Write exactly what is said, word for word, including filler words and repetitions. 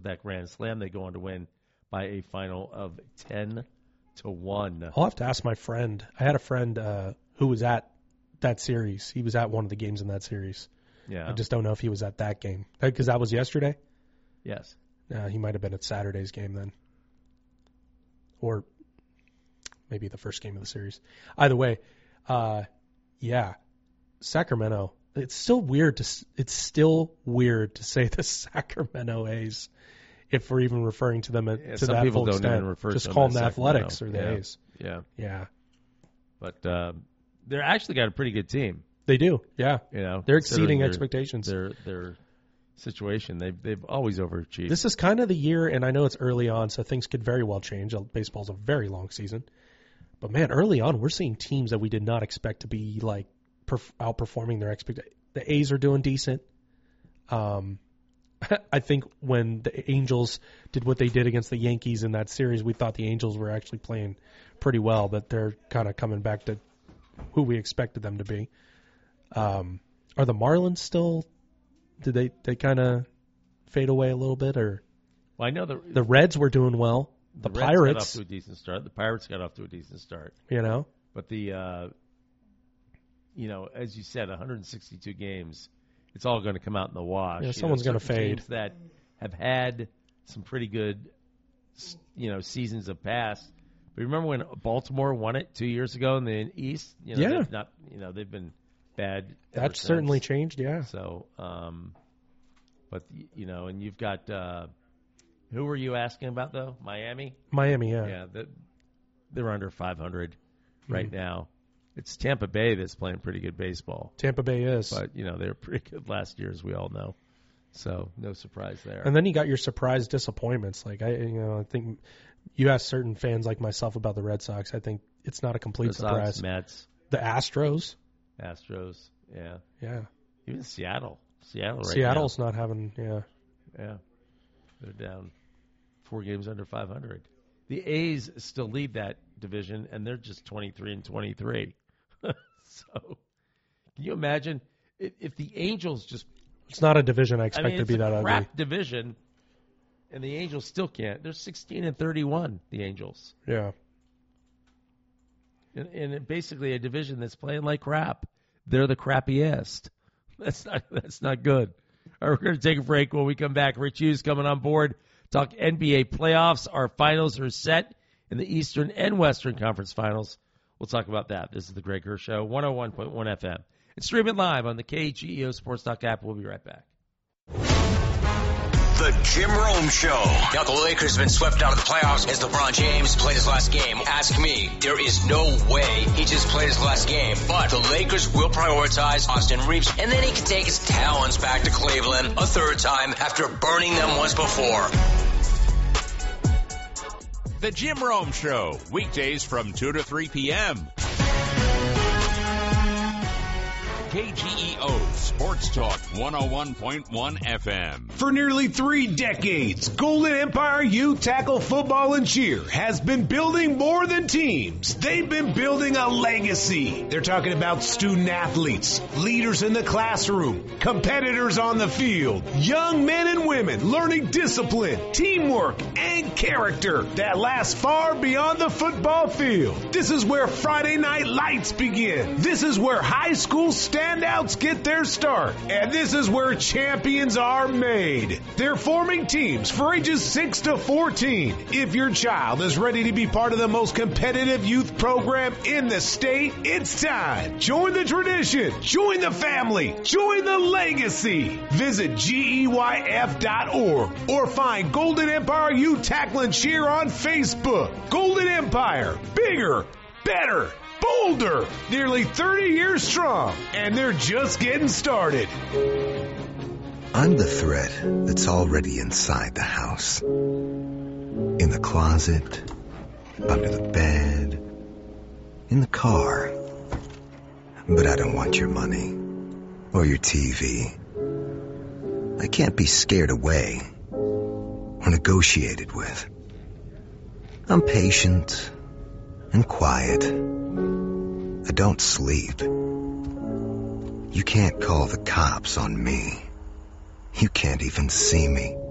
that Grand Slam. They go on to win by a final of ten to one. I'll have to ask my friend. I had a friend uh, who was at that series. He was at one of the games in that series. Yeah. I just don't know if he was at that game. Because that was yesterday? Yes. Uh, he might have been at Saturday's game then. Or maybe the first game of the series. Either way, uh, yeah, Sacramento. It's still weird to it's still weird to say the Sacramento A's if we're even referring to them at, yeah, to some that people full don't extent. even refer Just to them call as them the Sacramento. Athletics or the yeah. A's. Yeah. Yeah. But um, they're actually got a pretty good team. They do. Yeah. You know, they're exceeding their, expectations. Their their situation. They've they've always overachieved. This is kind of the year, and I know it's early on, so things could very well change. Baseball's a very long season. But, man, early on, we're seeing teams that we did not expect to be, like, perf- outperforming their expectations. The A's are doing decent. Um, I think when the Angels did what they did against the Yankees in that series, we thought the Angels were actually playing pretty well, but they're kind of coming back to who we expected them to be. Um, are the Marlins still – did they, they kind of fade away a little bit? Or well, I know the, the Reds were doing well. The, the Pirates got off to a decent start. The Pirates got off to a decent start. You know? But the, uh, you know, as you said, one hundred sixty-two games, it's all going to come out in the wash. Yeah, You someone's know, going to fade. Teams that have had some pretty good, you know, seasons of past. But remember when Baltimore won it two years ago in the East? You know, Yeah. they've not, you know, they've been bad. ever That's certainly since. changed, yeah. So, um, but you know, and you've got. Uh, Who were you asking about, though? Miami? Miami, yeah. Yeah, the, they're under five hundred right Mm-hmm. now. It's Tampa Bay that's playing pretty good baseball. Tampa Bay is. But, you know, they were pretty good last year, as we all know. So, no surprise there. And then you got your surprise disappointments. Like, I you know, I think you ask certain fans like myself about the Red Sox. I think it's not a complete Red surprise. Sox, Mets, The Astros. Astros, yeah. Yeah. Even Seattle. Seattle right Seattle's now. not having, yeah. Yeah. They're down four games under five hundred. The A's still lead that division, and they're just twenty-three and twenty-three. So, can you imagine if, if the Angels just... It's not a division I expect I mean, to be it's that a ugly. crap division, and the Angels still can't. They're sixteen and thirty-one, the Angels. Yeah. And, and it basically a division that's playing like crap. They're the crappiest. That's not, that's not good. All right, we're going to take a break. When we come back, Rich Hughes coming on board. Talk N B A playoffs. Our finals are set in the Eastern and Western Conference Finals. We'll talk about that. This is the Greg Hirsch Show, one oh one point one F M. And stream it live on the K G E O Sports Talk app. We'll be right back. The Jim Rome Show. Now the Lakers have been swept out of the playoffs as LeBron James played his last game. Ask me, there is no way he just played his last game. But the Lakers will prioritize Austin Reeves, and then he can take his talents back to Cleveland a third time after burning them once before. The Jim Rome Show, weekdays from two to three p.m. K G E O Sports Talk one oh one point one F M. For nearly three decades, Golden Empire Youth Tackle Football and Cheer has been building more than teams. They've been building a legacy. They're talking about student athletes, leaders in the classroom, competitors on the field, young men and women learning discipline, teamwork, and character that lasts far beyond the football field. This is where Friday Night Lights begin. This is where high school standouts get their start. And this is where champions are made. They're forming teams for ages six to fourteen. If your child is ready to be part of the most competitive youth program in the state, it's time. Join the tradition. Join the family. Join the legacy. Visit G E Y F dot org or find Golden Empire Youth Tackle and Cheer on Facebook. Golden Empire. Bigger. Better. Bolder, nearly thirty years strong, and they're just getting started. I'm the threat that's already inside the house. In the closet, under the bed, in the car. But I don't want your money or your T V. I can't be scared away or negotiated with. I'm patient and quiet. I don't sleep. You can't call the cops on me. You can't even see me.